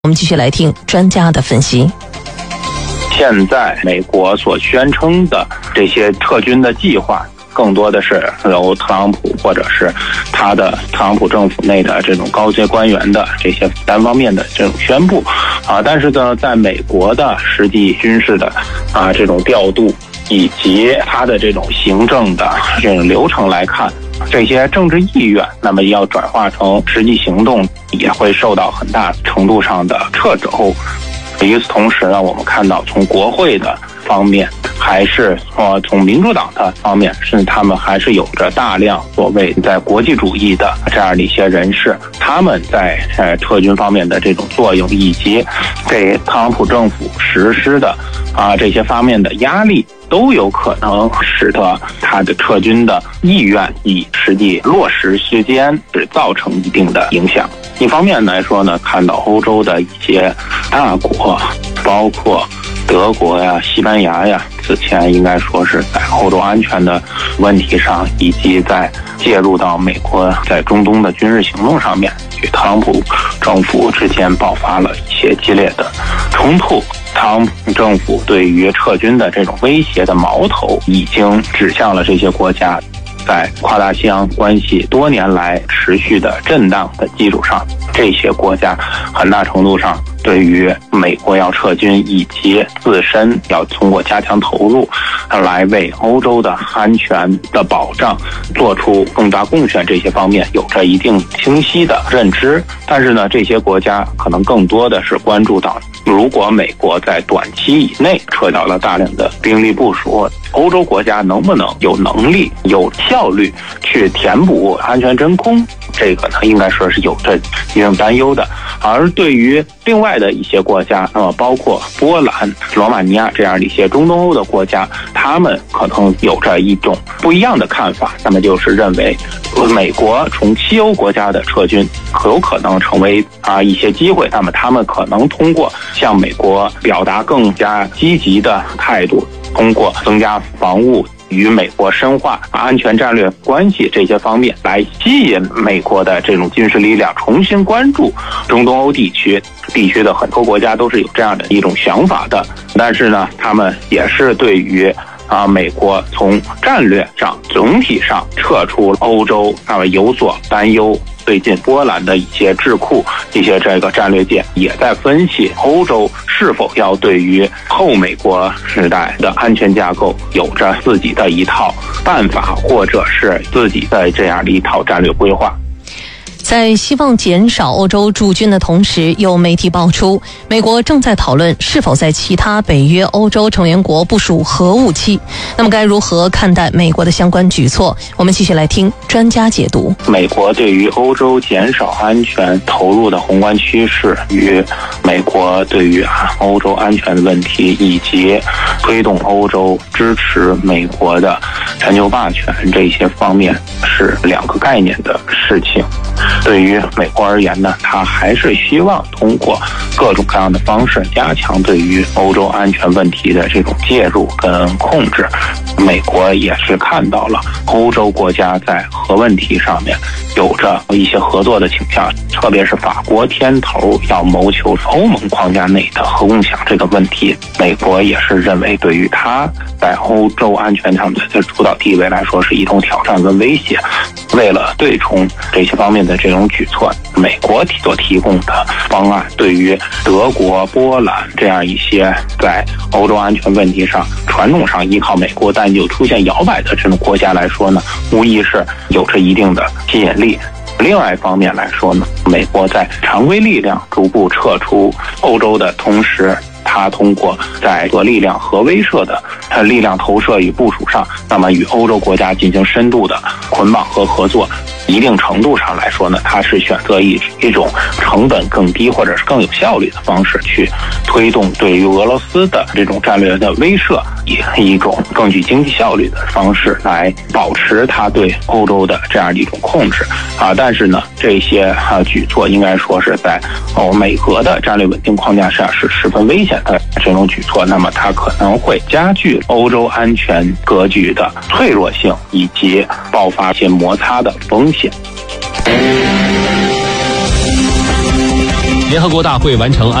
我们继续来听专家的分析。 现在美国所宣称的这些撤军的计划，更多的是由特朗普或者是他的特朗普政府内的这种高阶官员的这些单方面的这种宣布但是呢，在美国的实际军事的这种调度以及他的这种行政的这种流程来看，这些政治意愿那么要转化成实际行动，也会受到很大程度上的掣肘。与此同时呢，我们看到从国会的方面，还是从民主党的方面，甚至他们还是有着大量所谓在国际主义的这样的一些人士，他们在撤军方面的这种作用，以及对特朗普政府实施的这些方面的压力，都有可能使得他的撤军的意愿以实际落实时间是造成一定的影响。一方面来说呢，看到欧洲的一些大国，包括德国呀、西班牙呀，此前应该说是在欧洲安全的问题上，以及在介入到美国在中东的军事行动上面，与特朗普政府之间爆发了一些激烈的冲突。特朗普政府对于撤军的这种威胁的矛头已经指向了这些国家。在跨大西洋关系多年来持续的震荡的基础上，这些国家很大程度上对于美国要撤军以及自身要通过加强投入来为欧洲的安全的保障做出更大贡献，这些方面有着一定清晰的认知。但是呢，这些国家可能更多的是关注到，如果美国在短期以内撤掉了大量的兵力部署，欧洲国家能不能有能力、有效率去填补安全真空，这个呢应该说是有着一定担忧的。而对于另外的一些国家，包括波兰、罗马尼亚这样的一些中东欧的国家，他们可能有着一种不一样的看法，那么就是认为美国从西欧国家的撤军有可能成为一些机会，那么他们可能通过向美国表达更加积极的态度，通过增加防务与美国深化安全战略关系这些方面来吸引美国的这种军事力量重新关注中东欧地区的很多国家都是有这样的一种想法的。但是呢，他们也是对于美国从战略上总体上撤出欧洲有所担忧。最近波兰的一些智库、一些这个战略界也在分析欧洲是否要对于后美国时代的安全架构有着自己的一套办法，或者是自己的这样的一套战略规划。 在希望减少欧洲驻军的同时，有媒体爆出，美国正在讨论是否在其他北约欧洲成员国部署核武器。那么该如何看待美国的相关举措？我们继续来听专家解读。 美国对于欧洲减少安全投入的宏观趋势，与美国对于欧洲安全的问题，以及推动欧洲支持美国的全球霸权这些方面是两个概念的事情。对于美国而言呢，他还是希望通过各种各样的方式加强对于欧洲安全问题的这种介入跟控制。美国也是看到了欧洲国家在核问题上面有着一些合作的倾向，特别是法国牵头要谋求欧盟框架内的核共享这个问题，美国也是认为对于他在欧洲安全上的主导地位来说是一种挑战跟威胁。为了对冲这些方面的这种举措，美国所提供的方案对于德国、波兰这样一些在欧洲安全问题上传统上依靠美国但又出现摇摆的这种国家来说呢，无疑是有着一定的吸引力。另外一方面来说呢，美国在常规力量逐步撤出欧洲的同时，他通过在核力量、核威慑的力量投射与部署上，那么与欧洲国家进行深度的捆绑和合作。一定程度上来说呢，它是选择一种成本更低或者是更有效率的方式去推动对于俄罗斯的这种战略的威慑，以一种更具经济效率的方式来保持它对欧洲的这样的一种控制但是呢，这些举措应该说是在美国的战略稳定框架下是十分危险的这种举措，那么它可能会加剧欧洲安全格局的脆弱性以及爆发一些摩擦的风险。 联合国大会完成